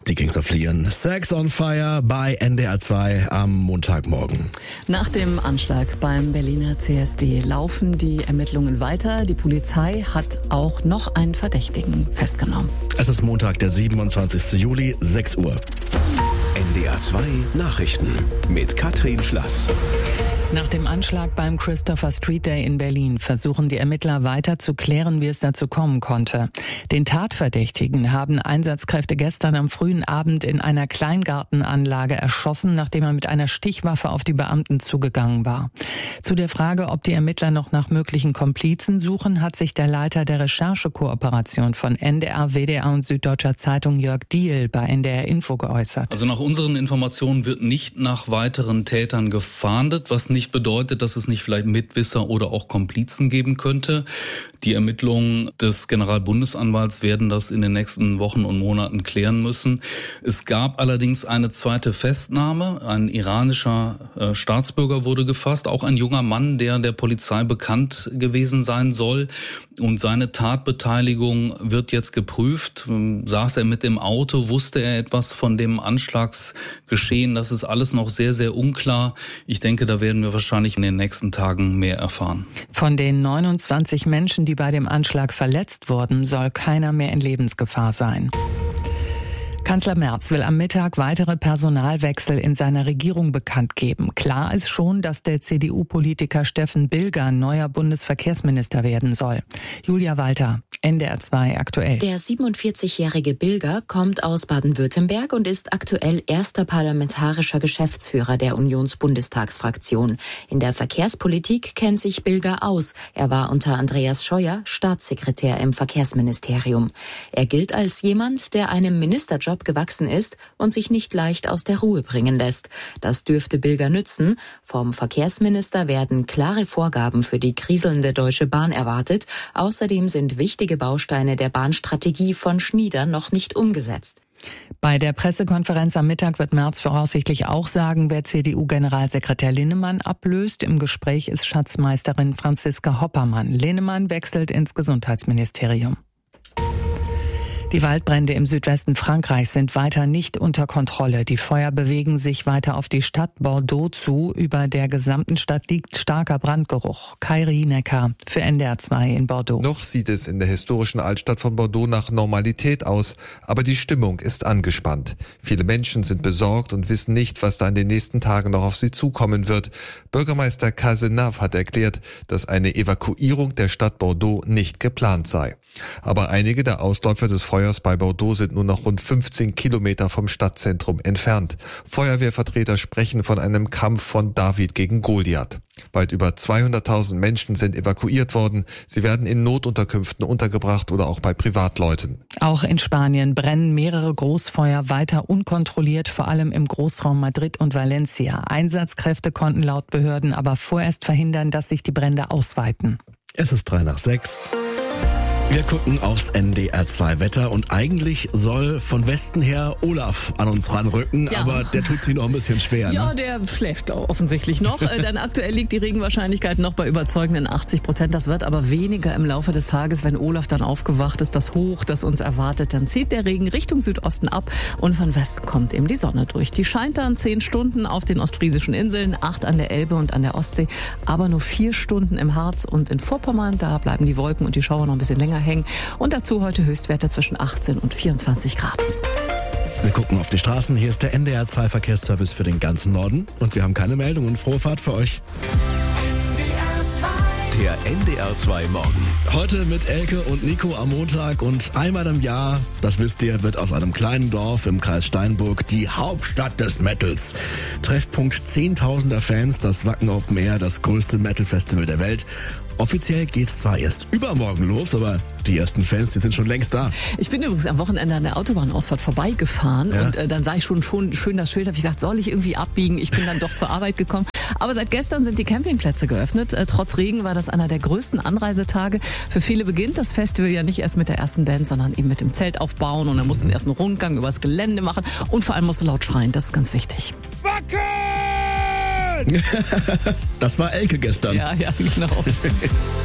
Die Kings of Leon. Sex on Fire bei NDR 2 am Montagmorgen. Nach dem Anschlag beim Berliner CSD laufen die Ermittlungen weiter. Die Polizei hat auch noch einen Verdächtigen festgenommen. Es ist Montag, der 27. Juli, 6 Uhr. NDR 2 Nachrichten mit Katrin Schlass. Nach dem Anschlag beim Christopher Street Day in Berlin versuchen die Ermittler weiter zu klären, wie es dazu kommen konnte. Den Tatverdächtigen haben Einsatzkräfte gestern am frühen Abend in einer Kleingartenanlage erschossen, nachdem er mit einer Stichwaffe auf die Beamten zugegangen war. Zu der Frage, ob die Ermittler noch nach möglichen Komplizen suchen, hat sich der Leiter der Recherchekooperation von NDR, WDR und Süddeutscher Zeitung Jörg Diehl bei NDR Info geäußert. Also nach unseren Informationen wird nicht nach weiteren Tätern gefahndet, was nicht bedeutet, dass es nicht vielleicht Mitwisser oder auch Komplizen geben könnte. Die Ermittlungen des Generalbundesanwalts werden das in den nächsten Wochen und Monaten klären müssen. Es gab allerdings eine zweite Festnahme. Ein iranischer Staatsbürger wurde gefasst, auch ein junger Mann, der der Polizei bekannt gewesen sein soll. Und seine Tatbeteiligung wird jetzt geprüft. Saß er mit dem Auto? Wusste er etwas von dem Anschlagsgeschehen? Das ist alles noch sehr, sehr unklar. Ich denke, da werden wir wahrscheinlich in den nächsten Tagen mehr erfahren. Von den 29 Menschen, die bei dem Anschlag verletzt wurden, soll keiner mehr in Lebensgefahr sein. Kanzler Merz will am Mittag weitere Personalwechsel in seiner Regierung bekannt geben. Klar ist schon, dass der CDU-Politiker Steffen Bilger neuer Bundesverkehrsminister werden soll. Julia Walter, NDR 2 aktuell. Der 47-jährige Bilger kommt aus Baden-Württemberg und ist aktuell erster parlamentarischer Geschäftsführer der Unionsbundestagsfraktion. In der Verkehrspolitik kennt sich Bilger aus. Er war unter Andreas Scheuer Staatssekretär im Verkehrsministerium. Er gilt als jemand, der einem Ministerjob gewachsen ist und sich nicht leicht aus der Ruhe bringen lässt. Das dürfte Bilger nützen. Vom Verkehrsminister werden klare Vorgaben für die kriselnde Deutsche Bahn erwartet. Außerdem sind wichtige Bausteine der Bahnstrategie von Schnieder noch nicht umgesetzt. Bei der Pressekonferenz am Mittag wird Merz voraussichtlich auch sagen, wer CDU-Generalsekretär Linnemann ablöst. Im Gespräch ist Schatzmeisterin Franziska Hoppermann. Linnemann wechselt ins Gesundheitsministerium. Die Waldbrände im Südwesten Frankreichs sind weiter nicht unter Kontrolle. Die Feuer bewegen sich weiter auf die Stadt Bordeaux zu. Über der gesamten Stadt liegt starker Brandgeruch. Kai Rienecker für NDR 2 in Bordeaux. Noch sieht es in der historischen Altstadt von Bordeaux nach Normalität aus, aber die Stimmung ist angespannt. Viele Menschen sind besorgt und wissen nicht, was da in den nächsten Tagen noch auf sie zukommen wird. Bürgermeister Cazenave hat erklärt, dass eine Evakuierung der Stadt Bordeaux nicht geplant sei. Aber einige der Ausläufer des Feuers bei Bordeaux sind nur noch rund 15 Kilometer vom Stadtzentrum entfernt. Feuerwehrvertreter sprechen von einem Kampf von David gegen Goliath. Weit über 200.000 Menschen sind evakuiert worden. Sie werden in Notunterkünften untergebracht oder auch bei Privatleuten. Auch in Spanien brennen mehrere Großfeuer weiter unkontrolliert, vor allem im Großraum Madrid und Valencia. Einsatzkräfte konnten laut Behörden aber vorerst verhindern, dass sich die Brände ausweiten. Es ist 5:03. Wir gucken aufs NDR 2 Wetter und eigentlich soll von Westen her Olaf an uns ranrücken, ja. Aber der tut sich noch ein bisschen schwer. Ja, ne? Der schläft offensichtlich noch, denn aktuell liegt die Regenwahrscheinlichkeit noch bei überzeugenden 80%. Das wird aber weniger im Laufe des Tages, wenn Olaf dann aufgewacht ist, das Hoch, das uns erwartet. Dann zieht der Regen Richtung Südosten ab und von Westen kommt eben die Sonne durch. Die scheint dann 10 Stunden auf den ostfriesischen Inseln, 8 an der Elbe und an der Ostsee, aber nur 4 Stunden im Harz und in Vorpommern. Da bleiben die Wolken und die Schauer noch ein bisschen länger hängen. Und dazu heute Höchstwerte zwischen 18 und 24 Grad. Wir gucken auf die Straßen. Hier ist der NDR 2 Verkehrsservice für den ganzen Norden. Und wir haben keine Meldungen. Frohe Fahrt für euch. Der NDR 2 Morgen. Heute mit Elke und Nico am Montag und einmal im Jahr, das wisst ihr, wird aus einem kleinen Dorf im Kreis Steinburg die Hauptstadt des Metals. Treffpunkt Zehntausender Fans, das Wacken Open Air, das größte Metal-Festival der Welt. Offiziell geht's zwar erst übermorgen los, aber die ersten Fans, die sind schon längst da. Ich bin übrigens am Wochenende an der Autobahnausfahrt vorbeigefahren und dann sah ich schon schön das Schild, habe ich gedacht, soll ich irgendwie abbiegen? Ich bin dann doch zur Arbeit gekommen. Aber seit gestern sind die Campingplätze geöffnet. Trotz Regen war das einer der größten Anreisetage. Für viele beginnt das Festival ja nicht erst mit der ersten Band, sondern eben mit dem Zelt aufbauen und dann mussten erst einen Rundgang übers Gelände machen und vor allem musst du laut schreien, das ist ganz wichtig. Wacken! Das war Elke gestern. Ja, genau.